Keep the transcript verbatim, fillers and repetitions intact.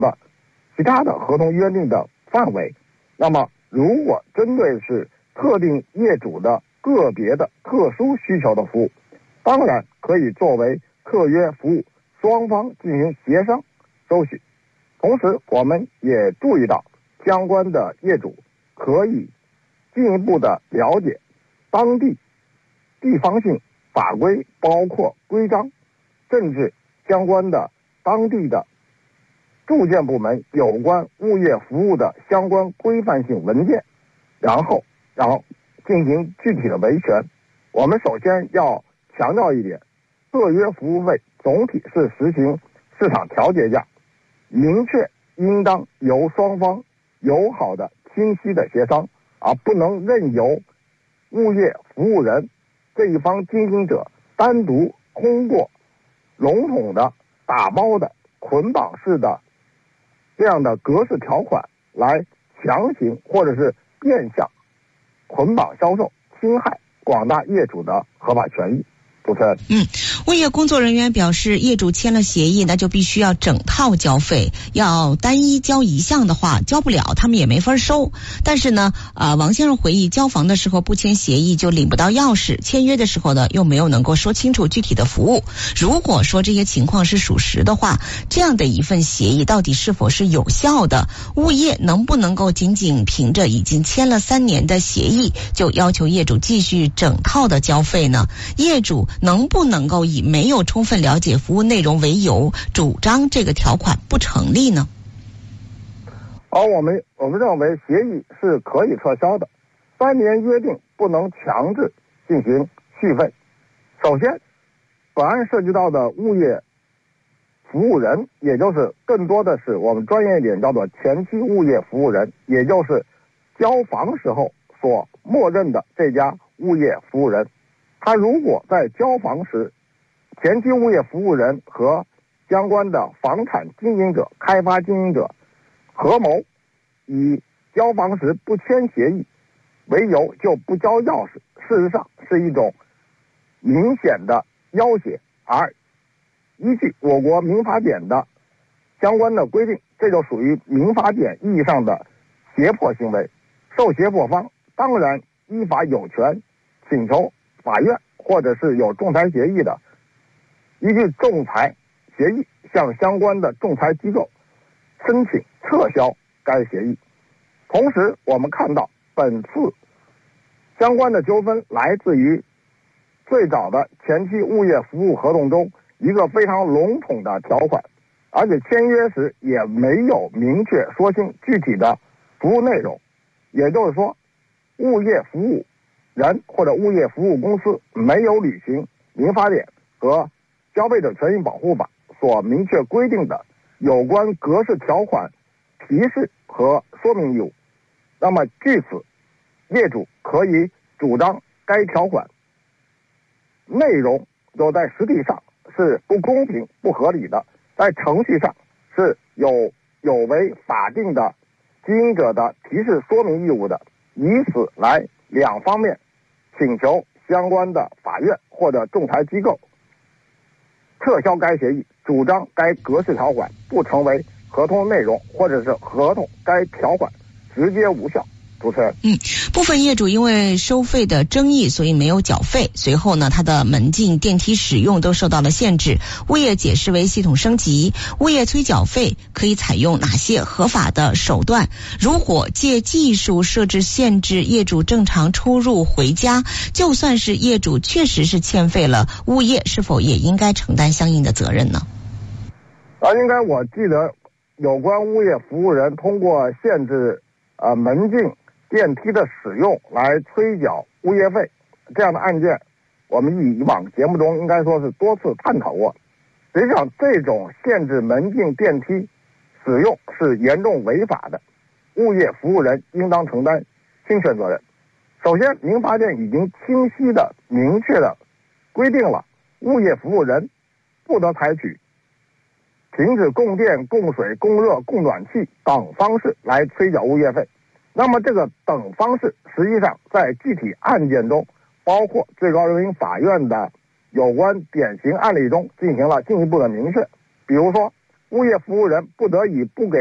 的其他的合同约定的范围。那么如果针对是特定业主的个别的特殊需求的服务，当然可以作为特约服务双方进行协商收取。同时我们也注意到，相关的业主可以进一步的了解当地地方性法规，包括规章，甚至相关的当地的住建部门有关物业服务的相关规范性文件，然后然后进行具体的维权。我们首先要强调一点，特约服务费总体是实行市场调节价，明确应当由双方友好的清晰的协商，而不能任由物业服务人这一方经营者单独通过笼统的打包的捆绑式的这样的格式条款来强行或者是变相捆绑销售，侵害广大业主的合法权益。主持人， 嗯，物业工作人员表示，业主签了协议，那就必须要整套交费，要单一交一项的话，交不了，他们也没法收。但是呢，呃，王先生回忆，交房的时候不签协议就领不到钥匙，签约的时候呢，又没有能够说清楚具体的服务。如果说这些情况是属实的话，这样的一份协议到底是否是有效的？物业能不能够仅仅凭着已经签了三年的协议，就要求业主继续整套的交费呢？业主能不能够以没有充分了解服务内容为由，主张这个条款不成立呢？ 而我们我们认为协议是可以撤销的，三年约定不能强制进行续费。首先，本案涉及到的物业服务人，也就是更多的是我们专业一点叫做前期物业服务人，也就是交房时候所默认的这家物业服务人。他如果在交房时，前期物业服务人和相关的房产经营者、开发经营者合谋，以交房时不签协议为由就不交钥匙，事实上是一种明显的要挟，而依据我国民法典的相关的规定，这就属于民法典意义上的胁迫行为。受胁迫方当然依法有权请求法院或者是有仲裁协议的，依据仲裁协议向相关的仲裁机构申请撤销该协议。同时我们看到本次相关的纠纷来自于最早的前期物业服务合同中一个非常笼统的条款，而且签约时也没有明确说清具体的服务内容。也就是说，物业服务人或者物业服务公司没有履行民法典和消费者权益保护法所明确规定的有关格式条款提示和说明义务。那么据此，业主可以主张该条款内容就在实际上是不公平不合理的，在程序上是有有违法定的经营者的提示说明义务的，以此来两方面请求相关的法院或者仲裁机构撤销该协议，主张该格式条款不成为合同内容，或者是合同该条款直接无效。主持人， 嗯，部分业主因为收费的争议，所以没有缴费。随后呢，他的门禁、电梯使用都受到了限制。物业解释为系统升级，物业催缴费可以采用哪些合法的手段？如果借技术设置限制业主正常出入回家，就算是业主确实是欠费了，物业是否也应该承担相应的责任呢？ 啊，应该我记得有关物业服务人通过限制呃门禁、电梯的使用来催缴物业费这样的案件，我们以以往节目中应该说是多次探讨过。实际上，这种限制门禁、电梯使用是严重违法的，物业服务人应当承担侵权责任。首先，民法典已经清晰的、明确的规定了物业服务人不得采取停止供电、供水、供热、供暖气等方式来催缴物业费。那么这个等方式实际上在具体案件中，包括最高人民法院的有关典型案例中进行了进一步的明确。比如说， 物业服务人不得以不给